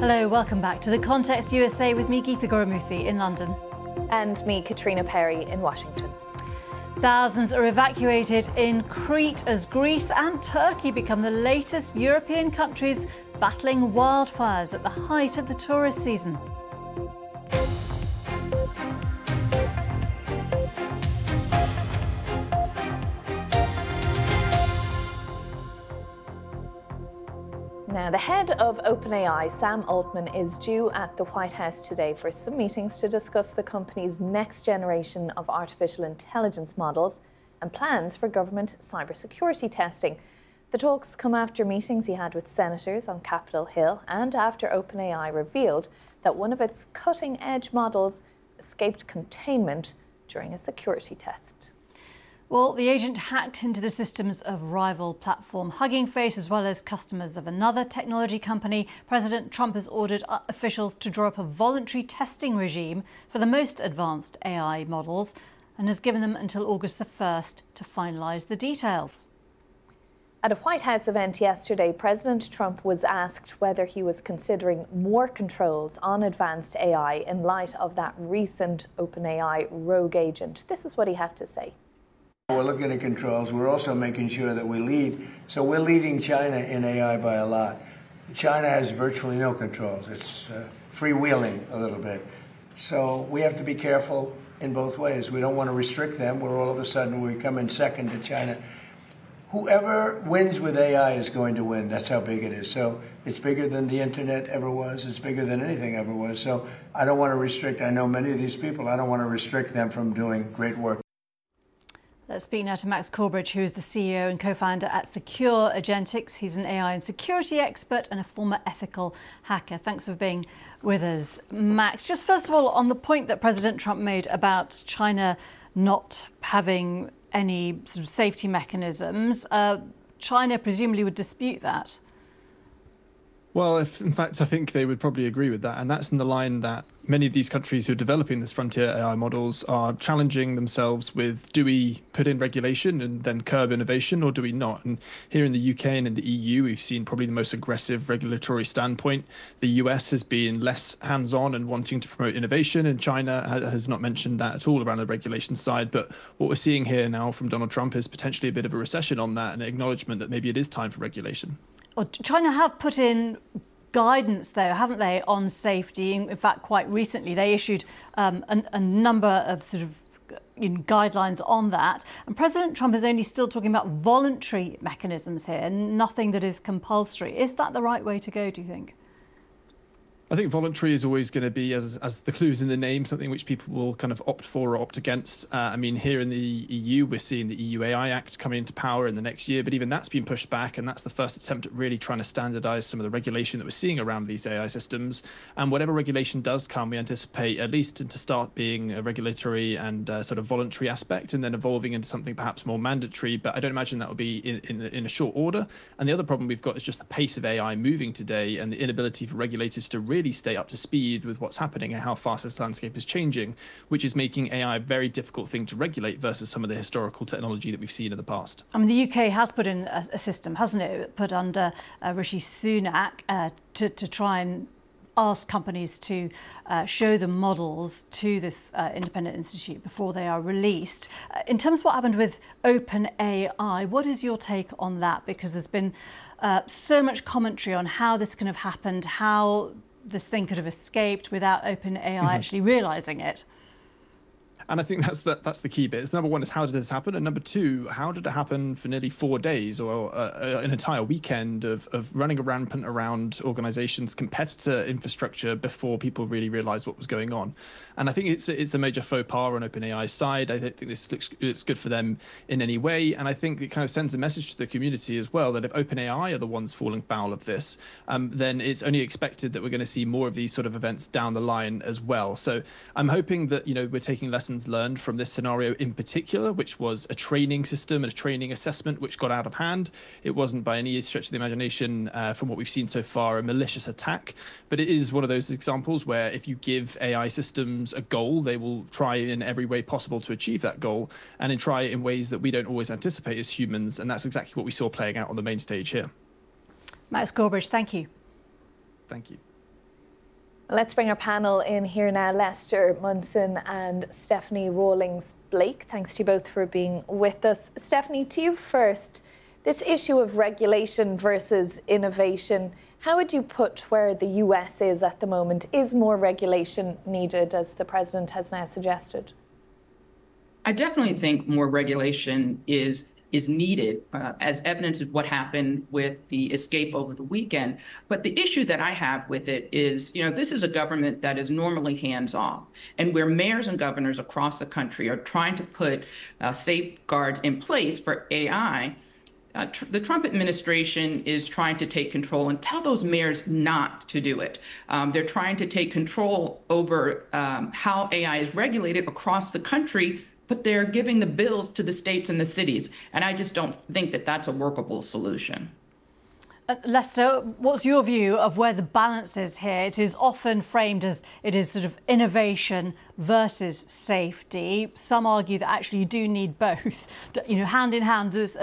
Hello, welcome back to The Context USA with me, Geetha Gurumurthy in London. And me, Katrina Perry in Washington. Thousands are evacuated in Crete as Greece and Turkey become the latest European countries battling wildfires at the height of the tourist season. Now, the head of OpenAI, Sam Altman, is due at the White House today for some meetings to discuss the company's next generation of artificial intelligence models and plans for government cybersecurity testing. The talks come after meetings he had with senators on Capitol Hill and after OpenAI revealed that one of its cutting-edge models escaped containment during a security test. Well, the agent hacked into the systems of rival platform Hugging Face as well as customers of another technology company. President Trump has ordered officials to draw up a voluntary testing regime for the most advanced AI models and has given them until August the 1st to finalise the details. At a White House event yesterday, President Trump was asked whether he was considering more controls on advanced AI in light of that recent OpenAI rogue agent. This is what he had to say. We're looking at controls. We're also making sure that we lead. So we're leading China in AI by a lot. China has virtually no controls. It's freewheeling a little bit. So we have to be careful in both ways. We don't want to restrict them where all of a sudden we come in second to China. Whoever wins with AI is going to win. That's how big it is. So it's bigger than the internet ever was. It's bigger than anything ever was. So I don't want to restrict. I know many of these people. I don't want to restrict them from doing great work. Let's speak now to Max Corbridge, who is the CEO and co-founder at Secure Agentics. He's an AI and security expert and a former ethical hacker. Thanks for being with us, Max. Just first of all, on the point that President Trump made about China not having any sort of safety mechanisms, China presumably would dispute that. Well, in fact, I think they would probably agree with that. And that's in the line that many of these countries who are developing this frontier AI models are challenging themselves with, do we put in regulation and then curb innovation, or do we not? And here in the UK and in the EU, we've seen probably the most aggressive regulatory standpoint. The US has been less hands-on and wanting to promote innovation, and China has not mentioned that at all around the regulation side. But what we're seeing here now from Donald Trump is potentially a bit of a recession on that and an acknowledgement that maybe it is time for regulation. Well, China have put in guidance, though, haven't they, on safety? In fact, quite recently, they issued a number of sort of guidelines on that. And President Trump is only still talking about voluntary mechanisms here, nothing that is compulsory. Is that the right way to go, do you think? I think voluntary is always going to be, as the clue is in the name, something which people will kind of opt for or opt against. I mean, here in the EU, we're seeing the EU AI Act coming into power in the next year, but even that's been pushed back, and that's the first attempt at really trying to standardize some of the regulation that we're seeing around these AI systems. And whatever regulation does come, we anticipate at least to start being a regulatory and sort of voluntary aspect, and then evolving into something perhaps more mandatory. But I don't imagine that will be in a short order. And the other problem we've got is just the pace of AI moving today and the inability for regulators to really stay up to speed with what's happening and how fast this landscape is changing, which is making AI a very difficult thing to regulate versus some of the historical technology that we've seen in the past. I mean, the UK has put in a system, hasn't it, put under Rishi Sunak to try and ask companies to show them models to this independent institute before they are released. In terms of what happened with OpenAI, what is your take on that? Because there's been so much commentary on how this can have happened, how this thing could have escaped without OpenAI actually realising it. And I think that's the key bit. So number one is, how did this happen? And number two, how did it happen for nearly 4 days or an entire weekend of running rampant around organizations' competitor infrastructure before people really realized what was going on? And I think it's a major faux pas on OpenAI's side. I don't think this looks good for them in any way. And I think it kind of sends a message to the community as well that if OpenAI are the ones falling foul of this, then it's only expected that we're going to see more of these sort of events down the line as well. So I'm hoping that, we're taking lessons learned from this scenario in particular, which was a training system and a training assessment which got out of hand. It wasn't by any stretch of the imagination, from what we've seen so far, a malicious attack. But it is one of those examples where if you give AI systems a goal, they will try in every way possible to achieve that goal, and try in ways that we don't always anticipate as humans. And that's exactly what we saw playing out on the main stage here. Max Corbridge, thank you. Thank you. Let's bring our panel in here now. Lester Munson and Stephanie Rawlings-Blake. Thanks to you both for being with us. Stephanie, to you first. This issue of regulation versus innovation, how would you put where the US is at the moment? Is more regulation needed, as the president has now suggested? I definitely think more regulation is needed, as evidence of what happened with the escape over the weekend. But the issue that I have with it is, this is a government that is normally hands-off, and where mayors and governors across the country are trying to put safeguards in place for AI. The Trump administration is trying to take control and tell those mayors not to do it. They're trying to take control over how AI is regulated across the country, but they're giving the bills to the states and the cities. And I just don't think that that's a workable solution. Lester, what's your view of where the balance is here? It is often framed as it is sort of innovation versus safety. Some argue that actually you do need both, hand in hand, as